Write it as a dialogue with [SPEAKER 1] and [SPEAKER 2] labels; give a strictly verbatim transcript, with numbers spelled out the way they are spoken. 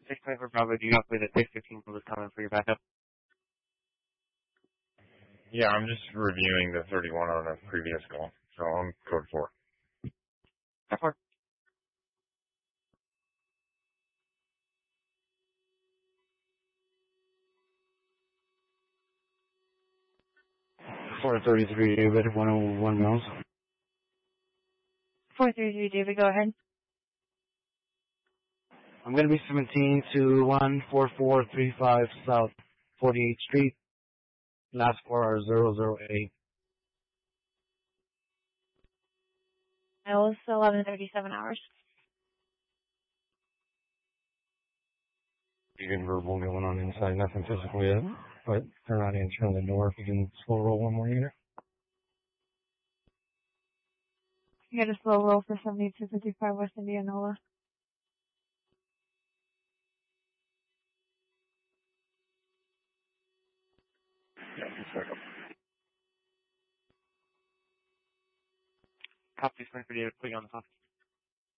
[SPEAKER 1] six twenty-four Bravo, do you know if the six fifteen was coming for your backup?
[SPEAKER 2] Yeah, I'm just reviewing the thirty-one on a previous call, so I'm code four.
[SPEAKER 1] Code four.
[SPEAKER 3] four thirty-three David, one oh one Mills.
[SPEAKER 4] four thirty-three David, go ahead.
[SPEAKER 3] I'm going to be seventeen to one four four three five South forty-eighth Street. Last four are zero zero eight.
[SPEAKER 4] It was eleven thirty-seven hours.
[SPEAKER 3] Even verbal going on inside, nothing physical yet, but they're not answering the door. If you can slow roll one more meter.
[SPEAKER 4] You got a slow roll for seventy-two fifty-five West Indianola.
[SPEAKER 1] Copy, twenty-four David, put you on the phone.